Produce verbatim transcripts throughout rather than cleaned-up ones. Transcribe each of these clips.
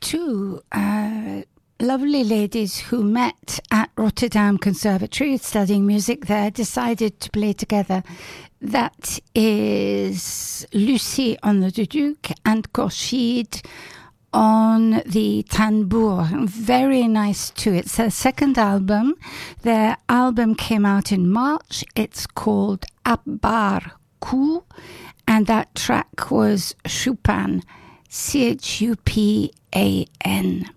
two uh, lovely ladies who met at Rotterdam Conservatory studying music there, decided to play together. That is Lucie on the duduk and Khorshid on the tambour. Very nice too. It's their second album. Their album came out in March. It's called Abbar Ku, and that track was Chupan, C H U P A N.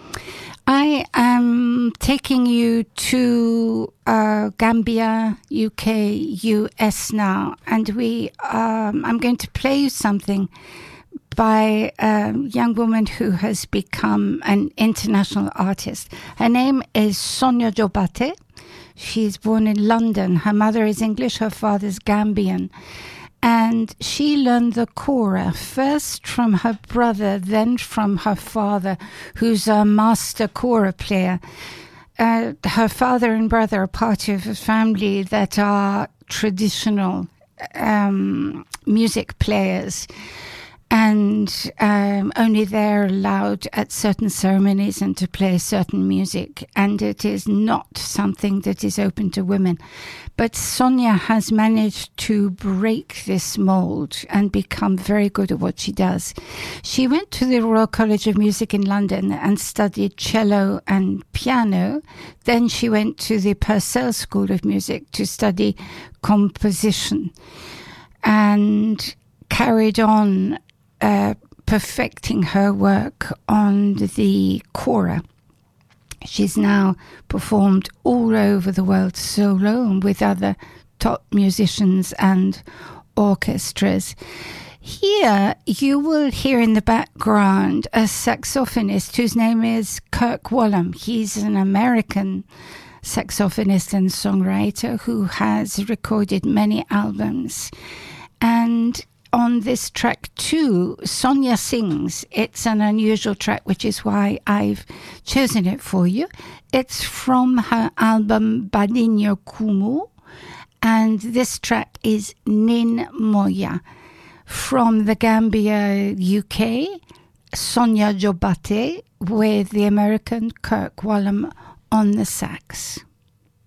I am taking you to uh, Gambia, U K, U S now, and we. Um, I'm going to play you something by a young woman who has become an international artist. Her name is Sonia Jobate. She's born in London. Her mother is English, her father's Gambian. And she learned the kora first from her brother, then from her father, who's a master kora player. Uh, her father and brother are part of a family that are traditional um, music players. And um, only they're allowed at certain ceremonies and to play certain music. And it is not something that is open to women. But Sonia has managed to break this mold and become very good at what she does. She went to the Royal College of Music in London and studied cello and piano. Then she went to the Purcell School of Music to study composition and carried on Uh, perfecting her work on the kora. She's now performed all over the world solo and with other top musicians and orchestras. Here you will hear in the background a saxophonist whose name is Kirk Whalum. He's an American saxophonist and songwriter who has recorded many albums. And on this track too, Sonia sings. It's an unusual track, which is why I've chosen it for you. It's from her album Badinho Kumu, and this track is Nin Moya. From the Gambia, U K, Sonia Jobate with the American Kirk Whalum on the sax.